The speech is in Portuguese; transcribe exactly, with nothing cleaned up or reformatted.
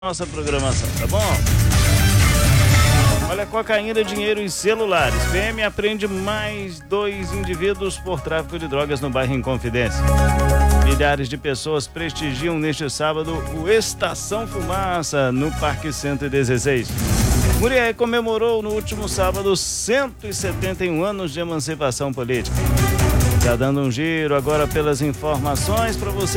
nossa programação, tá bom? Olha, cocaína, dinheiro e celulares. P M apreende mais dois indivíduos por tráfico de drogas no bairro Inconfidência. Milhares de pessoas prestigiam neste sábado o Estação Fumaça no Parque cento e dezesseis. Muriel comemorou no último sábado cento e setenta e um anos de emancipação política. Já dando um giro agora pelas informações para você.